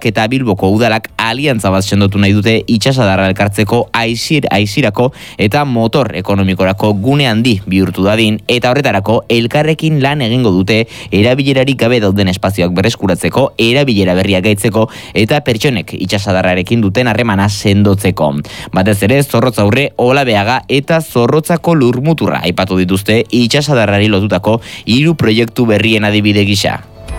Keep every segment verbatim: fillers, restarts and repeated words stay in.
Foruak eta Bilboko udalak aliantza bat sendotu nahi dute itsasadarra elkartzeko aizir, aizirako eta motor ekonomikorako gune handi bihurtu dadin, eta horretarako elkarrekin lan egingo dute erabilerarik gabe dauden espazioak berreskuratzeko, erabilera berriak gaitzeko eta pertsonek itsasadarrarekin duten harremana sendotzeko. Batez ere Zorrotza Aurre, Olabeaga eta Zorrotzako Lurmuturra aipatu dituzte itsasadarrari lotutako hiru proiektu berrien adibide gisa.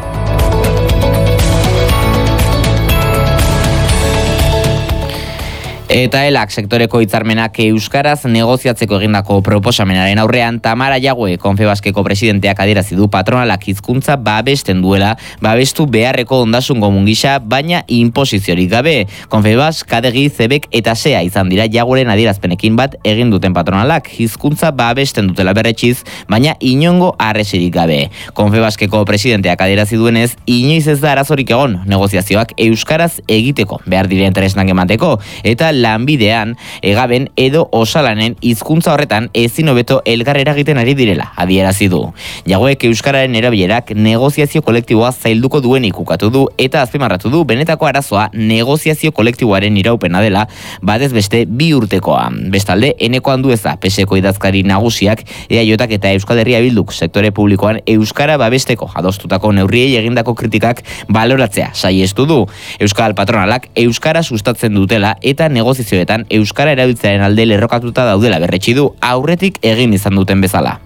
Eta elak sektoreko hitzarmenak euskaraz negoziatzeko egindako proposamenaren aurrean Tamara Jague Konfebaskeko presidenteak adierazi du patronalak hizkuntza babesten duela, babestu beharreko ondasun komun gisa, baina inposiziorik gabe. Konfebas, Kadegi, Zebek eta Sea izan dira Jagueren adierazpenekin bat egin duten patronalak hizkuntza babesten dutela berretxiz, baina inongo arresirik gabe. Konfebaskeko presidenteak adierazi duenez, inoiz ez da arazorik egon negoziazioak euskaraz egiteko behar diren tresnak emateko, eta lanbidean, egaben edo osalanen hizkuntza horretan ezin hobeto elkar eragiten ari direla adierazi du. Jaguek euskararen erabilerak negoziazio kolektiboa zailduko duenik ukatu du eta azpimarratu du benetako arazoa negoziazio kolektiboaren iraupena dela, batez beste bi urtekoa. Bestalde, Eneko Andueza Peseko idazkari nagusiak E A Jak eta Euskal Herria Bilduk sektore publikoan euskara babesteko adostutako neurriei egindako kritikak baloratzea saihestu du. Euskal patronalak euskara sustatzen dutela eta negozioetan euskara erabiltzearen alde lerrokatuta daudela berretsi du, aurretik egin izan duten bezala.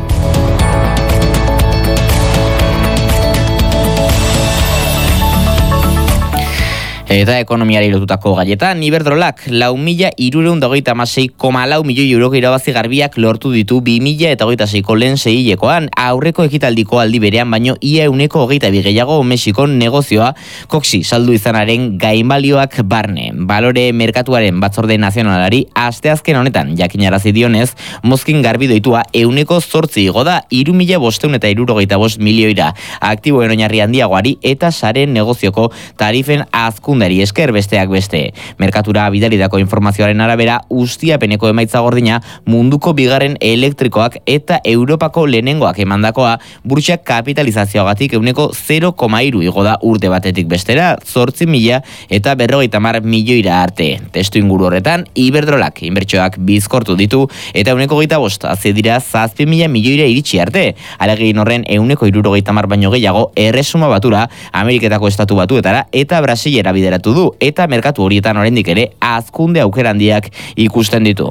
Eta ekonomiari lotutako gaietan, Iberdrolak lau mila hirurehun eta hogeita hamasei koma lau milioi euroko irabazi garbiak lortu ditu bi mila hogeita seiko lehen seihilekoan, aurreko ekitaldiko aldi berean baino ia ehuneko hogeita bi gehiago Mexikon negozioa koksi saldu izanaren gainbalioak barne. Balore merkatuaren batzorde nazionalari asteazken honetan jakinarazi dionez, mozkin garbi doitua ehuneko zortzi igo da hiru mila bostehun eta hirurogeita bost milioira, aktiboen oinarri handiagoari eta saren negozioko tarifen azkun Dari esker besteak beste. Merkatura bidalidako informazioaren arabera, ustiapeneko emaitza gordina munduko bigarren elektrikoak eta Europako lehenengoak emandakoa burtsak kapitalizazioagatik ehuneko zero koma hiru igo da urte batetik bestera, zortzi mila eta berrogeita hamar milioira arte. Testu inguru horretan, Iberdrolak inbertsioak bizkortu ditu eta ehuneko hogeita bost hazi dira zazpi mila milioira iritsi arte. Alegin horren ehuneko hirurogeita hamar baino gehiago erresuma batura, Ameriketako estatu batuetara eta Brasilera bideratu du eta merkatu horietan oraindik ere hazkunde aukera handiak ikusten ditu.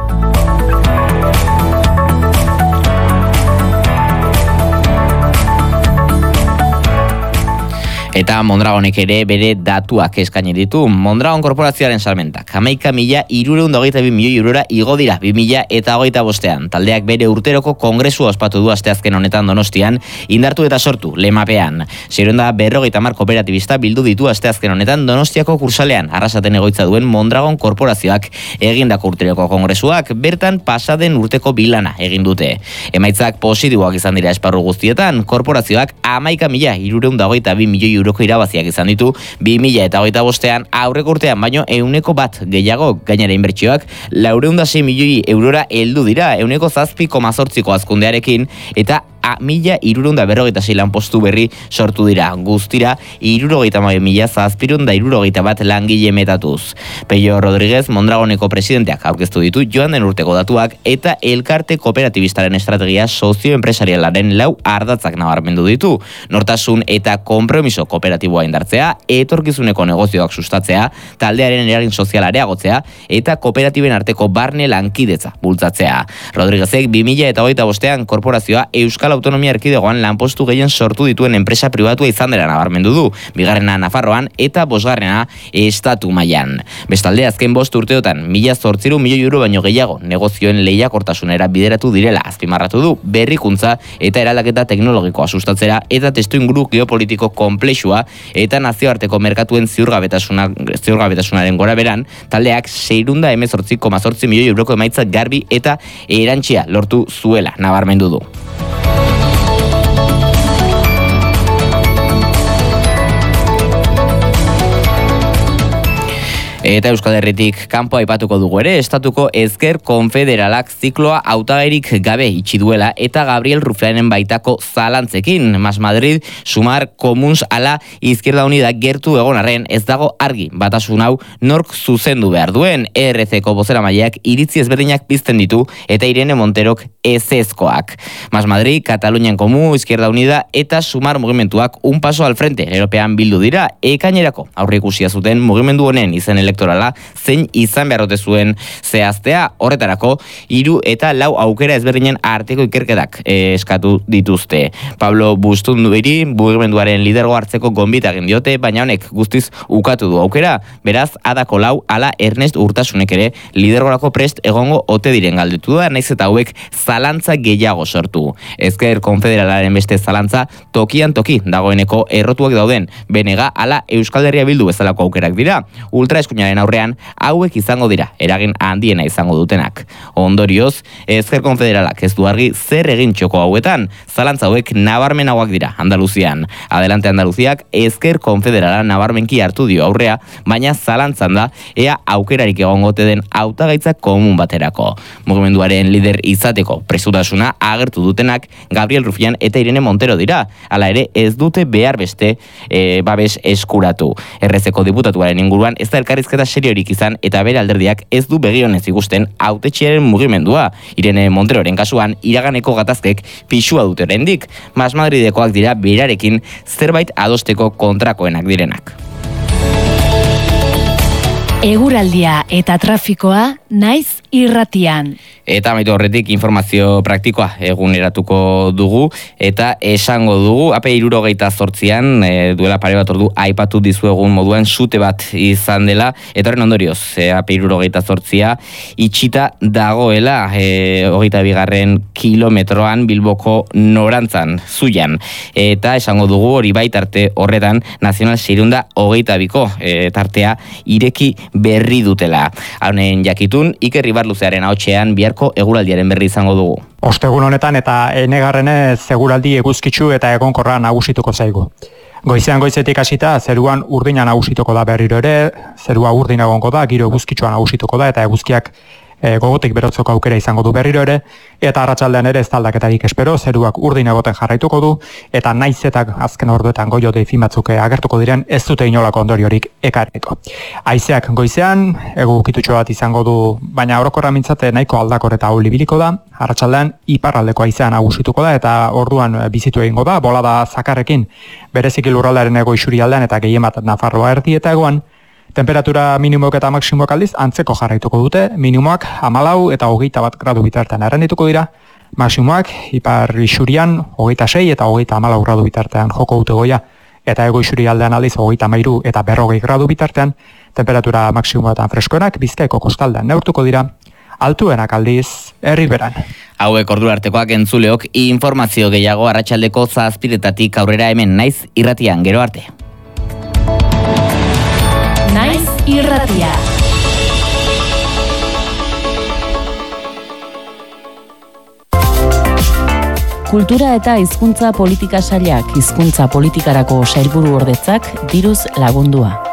Eta Mondragonek ere bere datuak eskaini ditu. Mondragon korporazioaren salmentak hamaika mila hirurehun eta hogeita bi milioi eurora igo dira bi mila hogeita bostean. Taldeak bere urteroko kongresua ospatu du asteazken honetan Donostian, indartu eta sortu lemapean. Seiehun eta berrogeita hamar kooperatibista bildu ditu asteazken honetan Donostiako kursalean, Arrasaten egoitza duen Mondragon korporazioak egindako urteroko kongresuak, bertan pasaden urteko bilana egin dute. Emaitzak positiboak izan dira esparru guztietan, korporazioak hamaika mila hirurehun eta hogeita bi milioi euroko irabaziak izan ditu bi mila hogeita bostean, aurreko urtean baino ehuneko bat gehiago, gainera inbertsioak laurehun eta sei milioi eurora heldu dira, ehuneko zazpi koma zortziko hazkundearekin eta a mila hirurehun eta berrogeita sei lanpostu berri sortu dira. Guztira hirurogeita hamabi mila zazpiehun eta hirurogeita bat langile metatuz. Peio Rodríguez Mondragoneko presidenteak aurkeztu ditu joan den urteko datuak eta elkarte kooperatibistaren estrategia sozioenpresarialaren lau ardatzak nabarmendu ditu. Nortasun eta konpromiso kooperatiboa indartzea, etorkizuneko negozioak sustatzea, taldearen eragin soziala areagotzea eta kooperatiben arteko barne lankidetza bultzatzea. Rodríguezek bi mila hogeita bostean korporazioa Euskal Autonomia Erkidegoan lanpostu gehien sortu dituen enpresa pribatua izan dela nabarmendu du, bigarrena Nafarroan eta bosgarrena estatu mailan. Bestalde, azken bost urteotan mila zortziehun milioi euro baino gehiago negozioen lehiakortasunera bideratu direla azpimarratu du, berrikuntza eta eraldaketa teknologikoa sustatzera eta testuinguru geopolitiko konplexua eta nazioarteko merkatuen ziurgabetasuna, ziurgabetasunaren goraberan, taldeak seiehun eta hemezortzi koma zortzi milioi euroko emaitza garbi eta erantsia lortu zuela nabarmendu du. Eta Euskal Herritik kanpo aipatuko dugu ere, estatuko ezker konfederalak zikloa hautagairik gabe itxi duela eta Gabriel Rufianen baitako zalantzekin. Mas Madrid, Sumar, Comuns ala Izquierda Unida gertu egon arren ez dago argi batasun hau nork zuzendu behar duen. E R C ko bozeramaileak iritzi ezberdinak pizten ditu eta Irene Monterok ezezkoak. Mas Madrid, Katalunian Komu, Izquierda Unida eta Sumar mugimenduak un paso al frente European bildu dira. Ekainerako aurreikusia zuten mugimendu honen izen elektorala zein izan beharrote zuen zehaztea. Horretarako hiru eta lau aukera ezberdinen arteko ikerketak eh, eskatu dituzte. Pablo Bustunduiri mugimenduaren lidergo hartzeko gonbita egin diote, baina honek guztiz ukatu du aukera. Beraz, Adako lau ala Ernest Urtasunek ere lidergorako prest egongo ote diren galdetu da, naiz eta hauek zalantza gehiago sortu. Ezker konfederalaren beste zalantza tokian toki dagoeneko errotuak dauden Benega ala Euskal Herria Bildu bezalako aukerak dira. Ultraeskuinaren aurrean hauek izango dira eragin handiena izango dutenak. Ondorioz, Ezker konfederalak ez du argi zer egin txoko hauetan. Zalantza hauek nabarmenagoak dira Andaluzian. Adelante Andaluziak Ezker konfederala nabarmenki hartu dio aurrea, baina zalantzan da ea aukerarik egongo ote den hautagaitza komun baterako. Mugimenduaren lider izateko presutasuna agertu dutenak Gabriel Rufián eta Irene Montero dira. Hala ere ez dute behar beste e, babes eskuratu. Errezeko diputatuaren inguruan ez da elkarrizketa seriorik izan eta bere alderdiak ez du begionez ikusten hautetxiaren mugimendua. Irene Monteroren kasuan iraganeko gatazkek pisua dute oraindik. Mas Madridekoak dira berarekin zerbait adosteko kontrakoenak direnak. Eguraldia eta trafikoa naiz irratian. Eta amaitu horretik informazio praktikoa eguneratuko dugu eta esango dugu A P hirurogeita zortzian e, duela pare bat ordu aipatu dizuegun moduan sute bat izan dela eta horren ondorioz e, A P hirurogeita zortzia itxita dagoela e, hogeita bigarren kilometroan Bilboko norantzan zuian eta esango dugu hori bai tarte horretan Nazional seirunda hogeita biko e, tartea ireki berri dutela. Haunen jakitun Iker Ibarluzearen ahotsean biharko eguraldiaren berri izango dugu. Ostegun honetan eta enegarrenez eguraldi eguzkitsu eta egonkorra nagusituko zaigu. Goizean goizetik hasita zeruan urdina nagusituko da berriro ere, zerua urdin egongo da, giro eguzkitsua nagusituko da eta eguzkiak e, gogotik berotzeko aukera izango du berriro ere, eta arratsaldean ere ez aldaketarik espero, zeruak urdin egoten jarraituko du eta naizetak azken orduetan goio deifin batzuk agertuko diren ez dute inolako ondoriorik ekarriko. Haizeak goizean egukitutxo bat izango du, baina orokorra mintzate nahiko aldakor eta ahul ibiliko da. Arratsaldean iparraldeko haizea nagusituko da eta orduan bizitu egingo da, bolada zakarrekin bereziki lurraldearen hego isurialdean eta gehien bat Nafarroa erdi eta hegoan. Temperatura minimoak eta maksimoak aldiz antzeko jarraituko dute, minimoak hamalau eta hogeita bat gradu bitartean errendituko dira, maksimoak ipar isurian hogeita sei eta hogeita hamalau gradu bitartean joko dute goia, eta ego isurialdean aldiz hogeita hamairu eta berrogei gradu bitartean, temperatura maksimoetan freskoenak Bizkaiko kostaldean neurtuko dira, altuenak aldiz herriberan. Hauek ordu artekoak entzuleok informazio gehiago arratsaldeko zazpiretatik aurrera hemen naiz irratian, gero arte. Naiz irratia. Kultura eta hizkuntza politika sailak hizkuntza politikarako sailburu ordetzak diruz lagundua.